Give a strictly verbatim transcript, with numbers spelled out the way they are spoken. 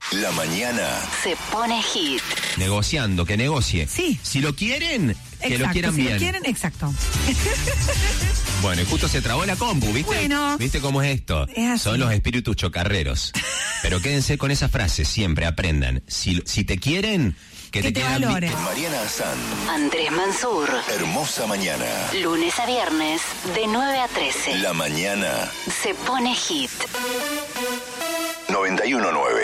La mañana se pone hit. Negociando, que negocie. Sí. Si lo quieren, que Exacto, lo quieran si bien. lo quieren, exacto. Bueno, y justo se trabó la compu, ¿viste? Bueno. ¿Viste cómo es esto? Es así. Son los espíritus chocarreros. Pero quédense con esa frase, siempre aprendan. Si, si te quieren, que, Que te, te quieran valoren. bien. Mariana Azán. Andrés Mansur. Hermosa mañana. Lunes a viernes, de nueve a trece. La mañana Se pone hit. noventa y uno nueve.